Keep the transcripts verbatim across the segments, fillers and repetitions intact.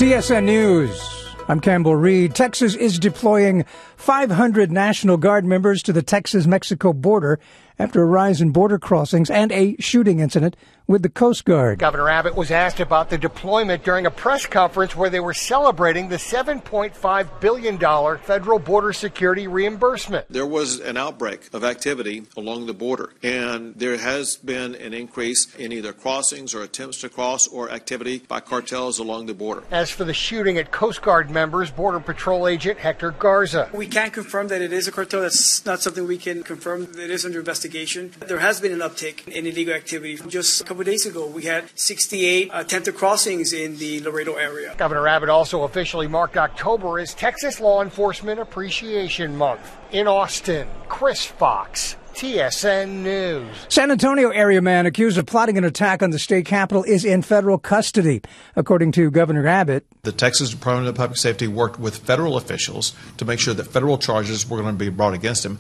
T S N News. I'm Campbell Reed. Texas is deploying five hundred National Guard members to the Texas-Mexico border after a rise in border crossings and a shooting incident with the Coast Guard. Governor Abbott was asked about the deployment during a press conference where they were celebrating the seven point five billion dollars federal border security reimbursement. There was an outbreak of activity along the border, and there has been an increase in either crossings or attempts to cross or activity by cartels along the border. As for the shooting at Coast Guard members, Border Patrol agent Hector Garza. We can't confirm that it is a cartel. That's not something we can confirm. It is under investigation. There has been an uptick in illegal activity. Just a couple of days ago, we had sixty-eight attempted crossings in the Laredo area. Governor Abbott also officially marked October as Texas Law Enforcement Appreciation Month. In Austin, Chris Fox, T S N News. San Antonio area man accused of plotting an attack on the state capitol is in federal custody, according to Governor Abbott. The Texas Department of Public Safety worked with federal officials to make sure that federal charges were going to be brought against him.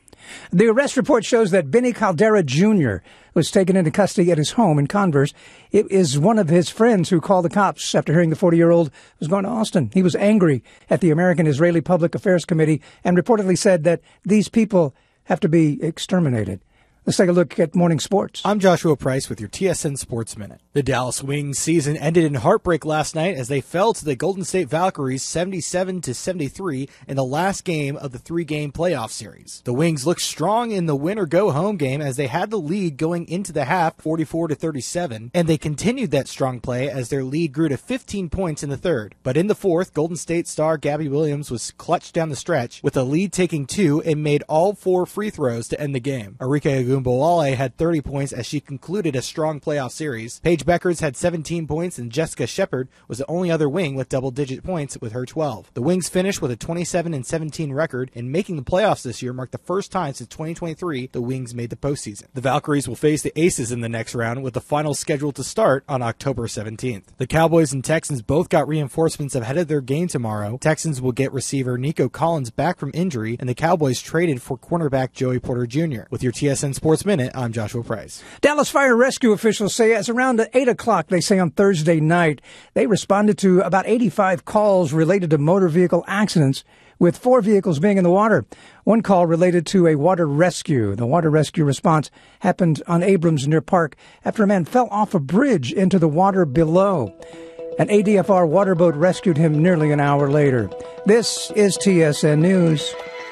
The arrest report shows that Benny Caldera Junior was taken into custody at his home in Converse. It is one of his friends who called the cops after hearing the forty-year-old was going to Austin. He was angry at the American-Israeli Public Affairs Committee and reportedly said that these people have to be exterminated. Let's take a look at morning sports. I'm Joshua Price with your T S N Sports Minute. The Dallas Wings season ended in heartbreak last night as they fell to the Golden State Valkyries seventy-seven to seventy-three in the last game of the three-game playoff series. The Wings looked strong in the win-or-go-home game as they had the lead going into the half, forty-four to thirty-seven, and they continued that strong play as their lead grew to fifteen points in the third. But in the fourth, Golden State star Gabby Williams was clutched down the stretch with the lead taking two and made all four free throws to end the game. Arike Ogunbowale had thirty points as she concluded a strong playoff series. Paige Beckers had seventeen points, and Jessica Shepard was the only other Wing with double-digit points with her twelve. The Wings finished with a twenty-seven and seventeen record, and making the playoffs this year marked the first time since twenty twenty-three the Wings made the postseason. The Valkyries will face the Aces in the next round, with the final scheduled to start on October seventeenth. The Cowboys and Texans both got reinforcements ahead of their game tomorrow. Texans will get receiver Nico Collins back from injury, and the Cowboys traded for cornerback Joey Porter Junior With your T S N Sports Minute, I'm Joshua Price. Dallas Fire and Rescue officials say it's around eight o'clock, they say on Thursday night, they responded to about eighty-five calls related to motor vehicle accidents, with four vehicles being in the water. One call related to a water rescue. The water rescue response happened on Abrams near Park after a man fell off a bridge into the water below. An A D F R water boat rescued him nearly an hour later. This is T S N News.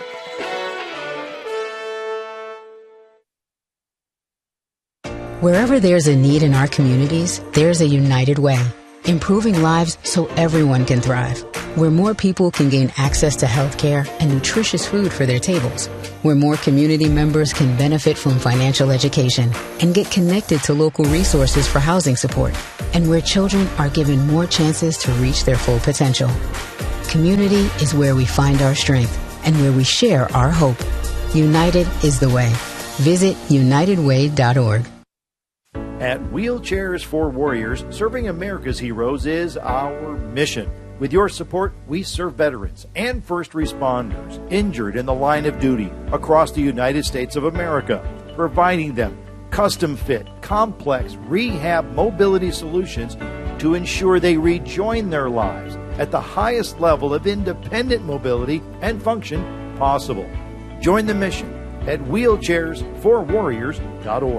Wherever there's a need in our communities, there's a United Way. Improving lives so everyone can thrive. Where more people can gain access to health care and nutritious food for their tables. Where more community members can benefit from financial education and get connected to local resources for housing support. And where children are given more chances to reach their full potential. Community is where we find our strength and where we share our hope. United is the way. Visit united way dot org. At Wheelchairs for Warriors, serving America's heroes is our mission. With your support, we serve veterans and first responders injured in the line of duty across the United States of America, providing them custom-fit, complex rehab mobility solutions to ensure they rejoin their lives at the highest level of independent mobility and function possible. Join the mission at wheelchairs for warriors dot org.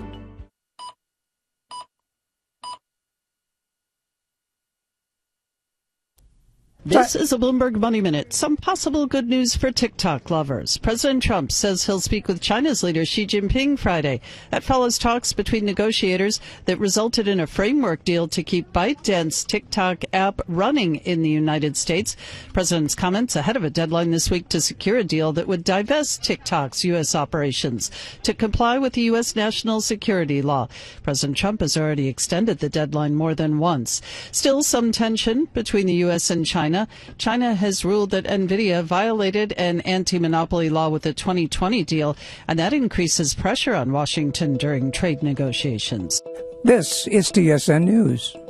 This is a Bloomberg Money Minute. Some possible good news for TikTok lovers. President Trump says he'll speak with China's leader Xi Jinping Friday. That follows talks between negotiators that resulted in a framework deal to keep ByteDance TikTok app running in the United States. President's comments ahead of a deadline this week to secure a deal that would divest TikTok's U S operations to comply with the U S national security law. President Trump has already extended the deadline more than once. Still some tension between the U S and China. China has ruled that NVIDIA violated an anti-monopoly law with the twenty twenty deal, and that increases pressure on Washington during trade negotiations. This is T S N News.